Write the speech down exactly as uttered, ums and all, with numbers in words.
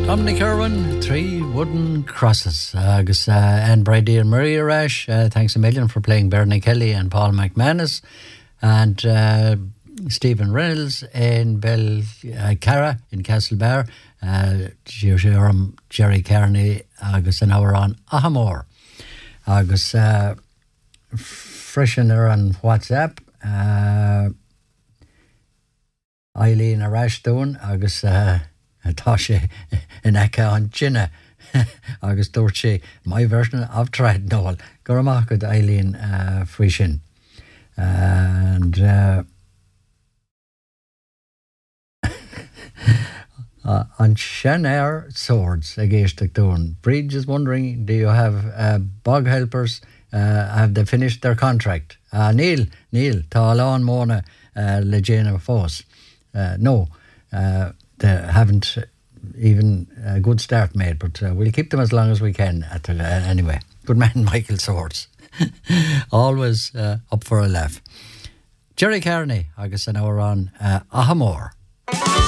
Dominic Irwin, Three Wooden Crosses. Agus uh, Anne Brady and Maria Rash, uh, thanks a million for playing Bernie Kelly and Paul McManus. And uh, Stephen Reynolds in Bell uh, Cara in Castlebar. Uh, Jerry Kearney, agus an hour on Ahamore. Agus uh, freshener on WhatsApp. Uh, Eileen Arashtone, agus uh, tá sé in aice an Jinna, agus dúirt sé my version of Tradnall. Go amach go Eileen uh, Frishin. And uh, uh, on Shanair Swords, agéisteach dún. Bridge is wondering, do you have uh, bog helpers? Uh, have they finished their contract? Uh, Neil, Neil, tá lán móna uh, le Jana Foss. Uh, no, uh, they haven't even a good start made, but uh, we'll keep them as long as we can. At the, uh, anyway, good man, Michael Swords. Always uh, up for a laugh. Jerry Kearney, agus an hour on uh, Ahamore.